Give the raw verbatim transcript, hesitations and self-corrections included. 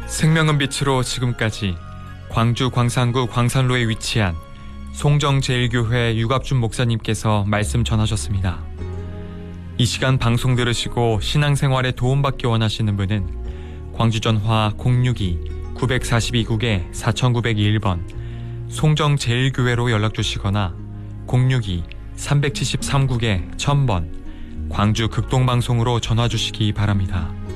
생명은 빛으로 지금까지 광주 광산구 광산로에 위치한 송정제일교회 유갑준 목사님께서 말씀 전하셨습니다. 이 시간 방송 들으시고 신앙생활에 도움받기 원하시는 분은 광주전화 공육이 구사이 국에 사구공일 번 송정제일교회로 연락주시거나 공육이 삼칠삼 국에 천 번 광주 극동방송으로 전화주시기 바랍니다.